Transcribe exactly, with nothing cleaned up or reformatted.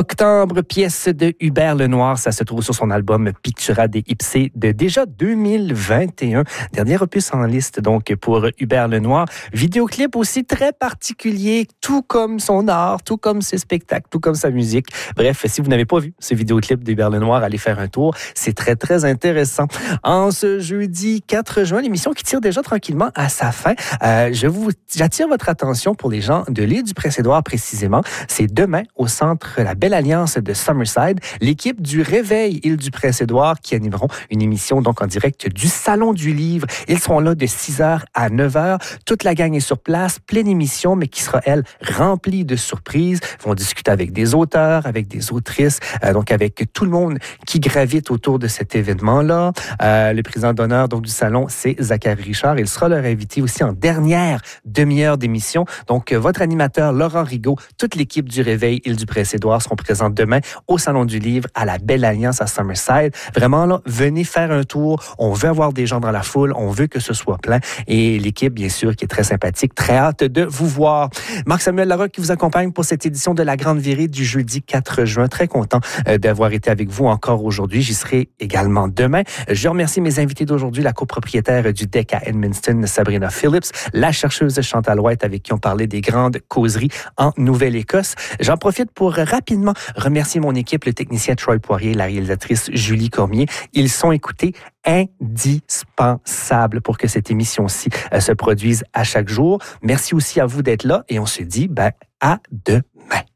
Octobre, pièce de Hubert Lenoir, ça se trouve sur son album Pictura des Ipsé de déjà deux mille vingt et un. Dernier opus en liste donc pour Hubert Lenoir. Vidéoclip aussi très particulier, tout comme son art, tout comme ses spectacles, tout comme sa musique. Bref, si vous n'avez pas vu ce vidéoclip d'Hubert Lenoir, allez faire un tour. C'est très, très intéressant. En ce jeudi quatre juin, l'émission qui tire déjà tranquillement à sa fin. Euh, je vous, j'attire votre attention pour les gens de l'île du Prince-Édouard précisément. C'est demain au centre La Belle Alliance de Summerside, l'équipe du Réveil Île du Prince-Édouard qui animeront une émission donc en direct du Salon du Livre. Ils seront là de six heures à neuf heures. Toute la gang est sur place, pleine émission, mais qui sera, elle, remplie de surprises. Ils vont discuter avec des auteurs, avec des autrices, euh, donc avec tout le monde qui gravite autour de cet événement-là. Euh, le président d'honneur donc du salon, c'est Zachary Richard. Il sera leur invité aussi en dernière demi-heure d'émission. Donc, euh, votre animateur, Laurent Rigaud, toute l'équipe du Réveil Île du Prince-Édouard seront présents demain au Salon du Livre à la Belle Alliance à Summerside. Vraiment, là, venez faire un tour. On veut avoir des gens dans la foule. On veut que ce soit plein. Et l'équipe, bien sûr, qui est très sympathique. Très hâte de vous voir. Marc-Samuel Larocque qui vous accompagne pour cette édition de La Grande Virée du jeudi quatre juin. Très content euh, d'avoir été avec vous encore aujourd'hui. J'y serai également demain. Je remercie mes invités d'aujourd'hui, la copropriétaire du D E C à Edmundston, Sabrina Phillips, la chercheuse Chantal White, avec qui on parlait des grandes causeries en Nouvelle-Écosse. J'en profite pour rapidement remercier mon équipe, le technicien Troy Poirier, la réalisatrice Julie Cormier. Ils sont écoutés indispensables pour que cette émission-ci euh, se produise à chaque jour. Merci aussi à vous d'être là et on se dit ben, à demain.